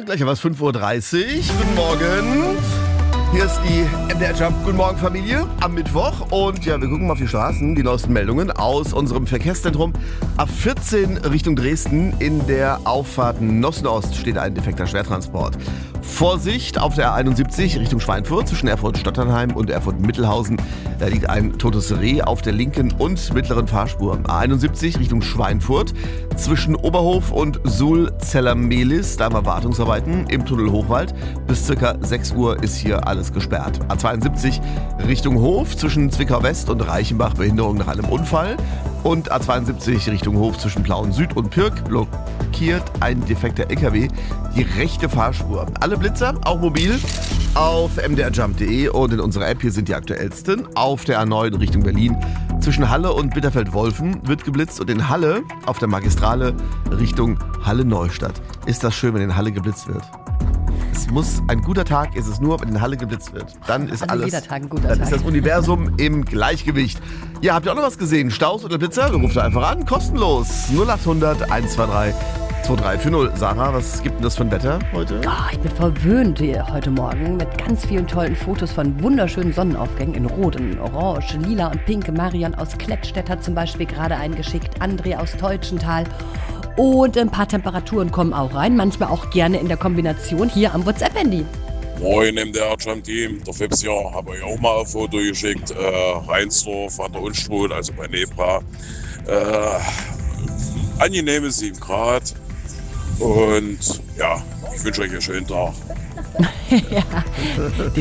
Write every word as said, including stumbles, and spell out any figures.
Gleich was fünf Uhr dreißig. Guten Morgen. Hier ist die M D R Jump. Guten Morgen, Familie. Am Mittwoch. Und ja, wir gucken mal auf die Straßen. Die neuesten Meldungen aus unserem Verkehrszentrum. A vierzehn Richtung Dresden. In der Auffahrt Nossen-Ost steht ein defekter Schwertransport. Vorsicht auf der R einundsiebzig Richtung Schweinfurt. Zwischen Erfurt-Stotternheim und Erfurt-Mittelhausen. Da liegt ein totes Reh auf der linken und mittleren Fahrspur. A einundsiebzig Richtung Schweinfurt. Zwischen Oberhof und Suhl-Zellermehlis. Da haben wir Wartungsarbeiten im Tunnel Hochwald. Bis circa sechs Uhr ist hier alles gesperrt. A zweiundsiebzig Richtung Hof zwischen Zwickau West und Reichenbach, Behinderung nach einem Unfall. Und A zweiundsiebzig Richtung Hof zwischen Plauen Süd und Pirk blockiert ein defekter L K W die rechte Fahrspur. Alle Blitzer, auch mobil, auf m d r jump punkt d e und in unserer App hier sind die aktuellsten. Auf der A neun Richtung Berlin zwischen Halle und Bitterfeld-Wolfen wird geblitzt und in Halle auf der Magistrale Richtung Halle-Neustadt. Ist das schön, wenn in Halle geblitzt wird? Es muss ein guter Tag, ist es nur, wenn in Halle geblitzt wird. Dann ist also alles, jeder Tag ein guter dann Tag. ist das Universum im Gleichgewicht. Ja, habt ihr auch noch was gesehen? Staus oder Blitzer? Ruft einfach an, kostenlos. null acht hundert eins zwei drei zwei drei vier null. Sarah, was gibt denn das für ein Wetter heute? Oh, ich bin verwöhnt hier heute Morgen mit ganz vielen tollen Fotos von wunderschönen Sonnenaufgängen in Rot, in Orange, Lila und Pink. Marion aus Klettstedt hat zum Beispiel gerade einen geschickt, André aus Teutschenthal. Und ein paar Temperaturen kommen auch rein, manchmal auch gerne in der Kombination hier am WhatsApp-Handy. Moin M D R Jump-Team, der Fips hier, habe euch auch mal ein Foto geschickt. Äh, Reinsdorf an der Unstrut, also bei Nebra. Äh, angenehme sieben Grad. Und ja, ich wünsche euch einen schönen Tag. Ja,